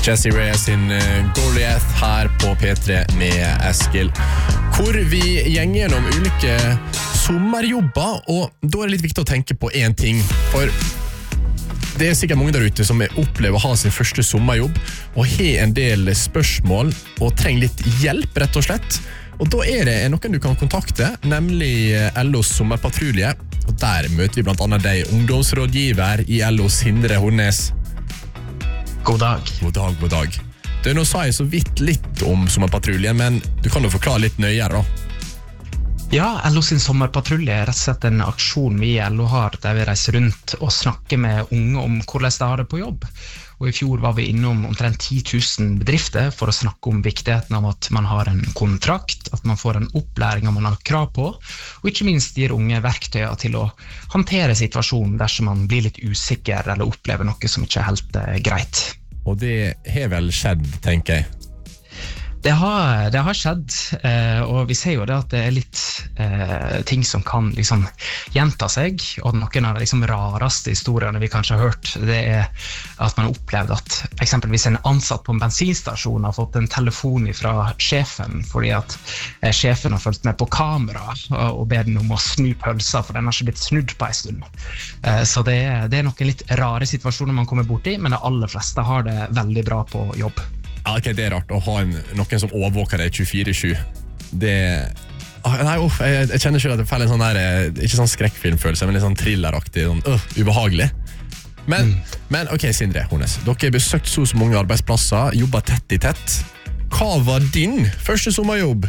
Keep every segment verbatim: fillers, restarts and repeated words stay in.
Jessie Reyes sin Goliath her på P tre med Eskil, hvor vi gjenger gjennom ulike sommerjobber, og da er det litt viktig å tenke på en ting, for det er sikkert mange der ute som opplever å ha sin første sommerjobb, og har en del spørsmål og trenger litt hjelp, rett og slett. Og da er det noen du kan kontakte, nemlig L O's sommerpatrulje, og der møter vi blant annet deg, ungdomsrådgiver i L O's Sindre Hornes. God dag. God dag, god dag. Du, nå sa jeg så vidt litt om sommerpatruljen, men du kan jo forklare litt nøyere da. Ja, L O sin sommerpatrulje er rett og slett en aksjon vi i L O har, der vi reiser rundt og snakker med unge om hvordan de har det på jobb. Og i fjor var vi innom omtrent ti tusen bedrifter for å snakke om viktigheten av at man har en kontrakt, at man får en opplæring man har krav på, og ikke minst gir unge verktøyer til å håndtere situasjonen dersom man blir litt usikker eller opplever noe som ikke er helt uh, greit. Og det har vel skjedd, tenker jeg. Det har, det har skjedd, eh, og vi ser jo det at det er litt eh, ting som kan liksom gjenta seg, og noen av de liksom rareste historiene vi kanskje har hørt, det er at man har opplevd at eksempelvis en ansatt på en bensinstasjon har fått en telefon fra sjefen, fordi at eh, sjefen har følt med på kamera og, og ber den om å snu pølser, for den har ikke blitt snudd på en stund. Eh, så det, det er noen litt rare situasjoner man kommer bort i, men de aller fleste har det veldig bra på jobb. Ja, ok, det er rart å ha en, noen som overvåker deg tjuefire sju. Det... Ah, nei, uff, jeg, jeg kjenner selv at det feller en sånn der, ikke sånn skrekkfilmfølelse, men litt sånn thrilleraktig, sånn, øh, ubehagelig. Men, mm. men, ok, Sindre Hornes, dere har besøkt så mange arbeidsplasser, jobbet tett i tett. Hva var din første sommerjobb?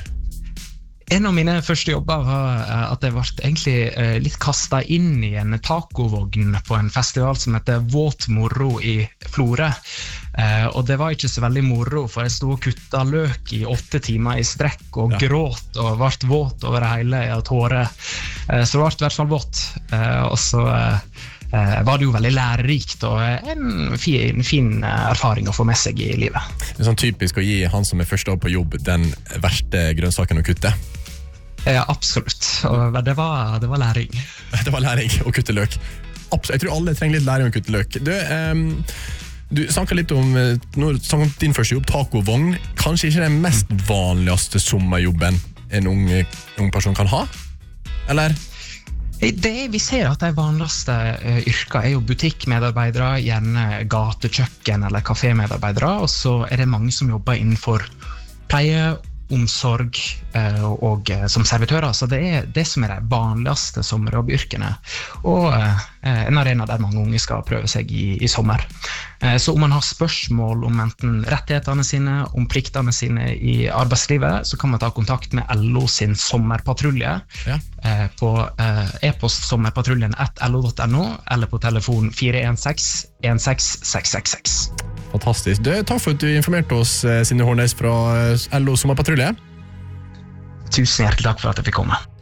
En av mine første jobber var at jeg ble egentlig litt kastet inn i en tacovogn på en festival som heter Våt Moro i Florø. Og det var ikke så veldig moro, for jeg stod og kuttet løk i åtte timer i strekk og ja. gråt og ble våt over hele tåret. Så det ble i hvert fall våt. Og så var det jo veldig lærerikt og en fin, fin erfaring å få med seg i livet. Det er sånn typisk å gi han som er første år på jobb den verste grønnsaken å kutte. Ja, absolutt. Og det var, det var læring. Det var læring å kutte løk. Absolutt. Jeg tror alle trenger litt læring å kutte løk. Du, um, du snakket litt om snakket om din første jobb, tacovogn. Kanskje ikke den mest vanligste sommerjobben en ung, ung person kan ha? Eller? Det, vi ser at de vanligste uh, yrker er jo butikkmedarbeidere, gjerne gatekjøkken eller kafémedarbeidere, og så er det mange som jobber innenfor pleie, omsorg eh, og eh, som servitører, så det er det som er de vanligste sommerjobbyrkene, og eh, en arena der mange unge skal prøve seg i, i sommer. Eh, så om man har spørsmål om enten rettighetene sine, om pliktene sine i arbeidslivet, så kan man ta kontakt med L O sin sommerpatrulje ja. eh, på eh, e-post sommerpatruljen at l o punktum n o eller på telefon fire en seks en seks seks seks seks. Fantastisk. Du, takk for at du informerte oss, Sindre Hornes fra L O sommerpatrulje. Tusen hjertelig takk for at jeg fikk komme.